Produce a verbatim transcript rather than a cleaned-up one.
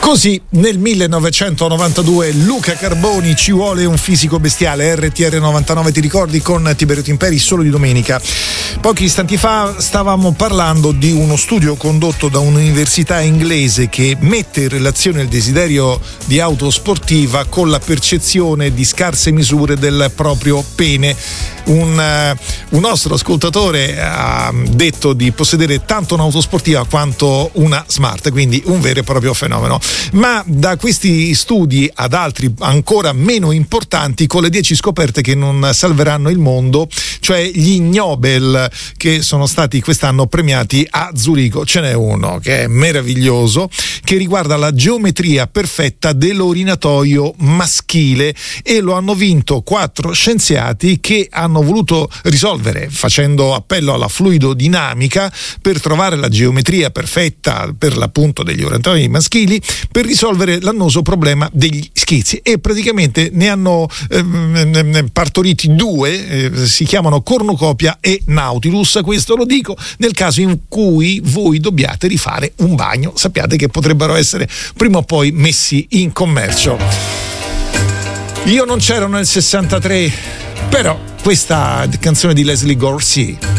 Così nel millenovecentonovantadue Luca Carboni, Ci vuole un fisico bestiale, R T R novantanove, ti ricordi, con Tiberio Timperi, solo di domenica. Pochi istanti fa stavamo parlando di uno studio condotto da un'università inglese che mette in relazione il desiderio di auto sportiva con la percezione di scarse misure del proprio pene. Un, uh, un nostro ascoltatore ha detto di possedere tanto un'auto sportiva quanto una smart, quindi un vero e proprio fenomeno. Ma da questi studi ad altri ancora meno importanti, con le dieci scoperte che non salveranno il mondo, cioè gli Nobel che sono stati quest'anno premiati a Zurigo. Ce n'è uno che è meraviglioso, che riguarda la geometria perfetta dell'orinatoio maschile, e lo hanno vinto quattro scienziati che hanno voluto risolvere, facendo appello alla fluidodinamica per trovare la geometria perfetta per l'appunto degli orinatoi maschili, per risolvere l'annoso problema degli schizzi. E praticamente ne hanno ehm, partoriti due, eh, si chiamano Cornucopia e Nautilus. Questo lo dico nel caso in cui voi dobbiate rifare un bagno, sappiate che potrebbero essere prima o poi messi in commercio. Io non c'ero nel sessantatré, però questa canzone di Leslie Gore sì.